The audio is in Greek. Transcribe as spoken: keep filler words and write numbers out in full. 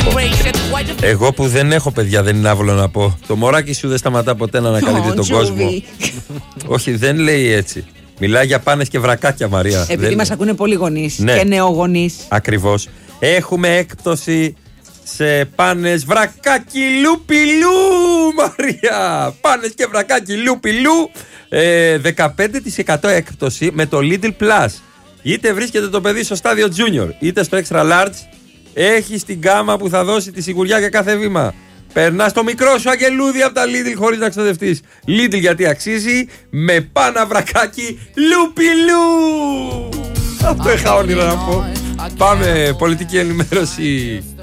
πω. Εγώ που δεν έχω παιδιά, δεν είναι άβολο να πω. Το μωράκι σου δεν σταματά ποτέ να ανακαλύπτει τον κόσμο. Όχι, δεν λέει έτσι. Μιλάει για πάνες και βρακάκια, Μαρία. Επειδή δεν... μας ακούνε πολλοί γονείς, ναι, και νεογονείς. Ακριβώς. Έχουμε έκπτωση σε πάνες βρακάκι λουπιλού, Μαρία. Πάνες και βρακάκι λουπιλού. ε, δεκαπέντε τοις εκατό έκπτωση με το Lidl Plus. Είτε βρίσκεται το παιδί στο στάδιο Junior, είτε στο Extra Large. Έχεις την γκάμα που θα δώσει τη σιγουριά για κάθε βήμα. Περνάς το μικρό σου αγγελούδι από τα Lidl χωρίς να ξοδευτείς. Lidl, γιατί αξίζει, με πάνα βρακάκι λουπιλού. Αυτό είχα όνειρο να πω. Πάμε πολιτική ενημέρωση.